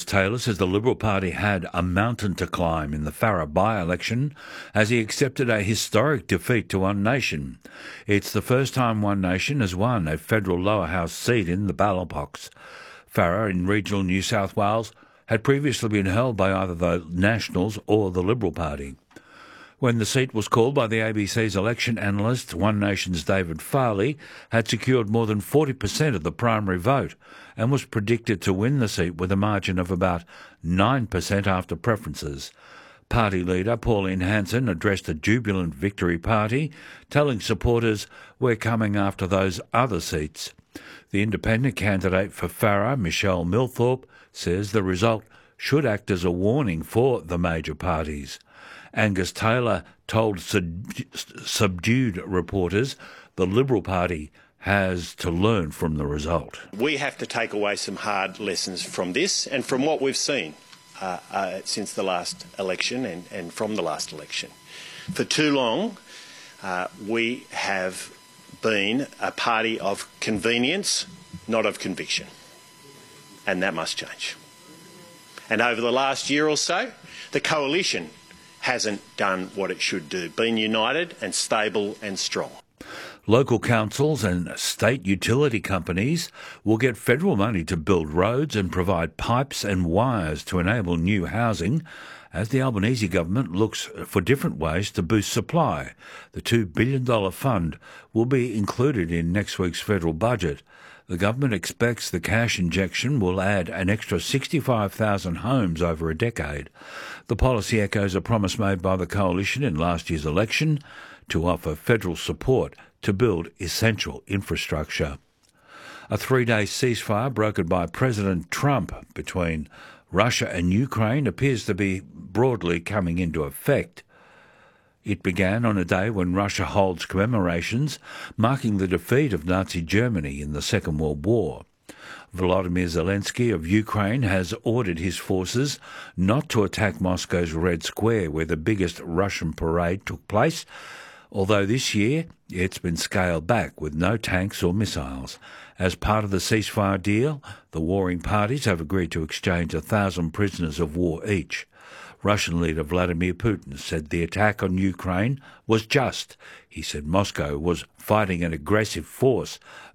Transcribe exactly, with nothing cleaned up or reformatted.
Taylor says the Liberal Party had a mountain to climb in the Farrer by-election as he accepted a historic defeat to One Nation. It's the first time One Nation has won a federal lower house seat in the ballot box. Farrer in regional New South Wales had previously been held by either the Nationals or the Liberal Party. When the seat was called by the A B C's election analyst, One Nation's David Farley had secured more than forty percent of the primary vote and was predicted to win the seat with a margin of about nine percent after preferences. Party leader Pauline Hanson addressed a jubilant victory party, telling supporters, "We're coming after those other seats." The independent candidate for Farrer, Michelle Milthorpe, says the result should act as a warning for the major parties. Angus Taylor told sub- subdued reporters the Liberal Party has to learn from the result. We have to take away some hard lessons from this and from what we've seen uh, uh, since the last election and, and from the last election. For too long, uh, we have been a party of convenience, not of conviction. And that must change. And over the last year or so, the coalition hasn't done what it should do, been united and stable and strong. Local councils and state utility companies will get federal money to build roads and provide pipes and wires to enable new housing as the Albanese government looks for different ways to boost supply. The two billion dollars fund will be included in next week's federal budget. The government expects the cash injection will add an extra sixty-five thousand homes over a decade. The policy echoes a promise made by the coalition in last year's election to offer federal support to build essential infrastructure. A three-day ceasefire brokered by President Trump between Russia and Ukraine appears to be broadly coming into effect. It began on a day when Russia holds commemorations marking the defeat of Nazi Germany in the Second World War. Volodymyr Zelensky of Ukraine has ordered his forces not to attack Moscow's Red Square, where the biggest Russian parade took place, although this year it's been scaled back with no tanks or missiles. As part of the ceasefire deal, the warring parties have agreed to exchange a thousand prisoners of war each. Russian leader Vladimir Putin said the attack on Ukraine was just. He said Moscow was fighting an aggressive force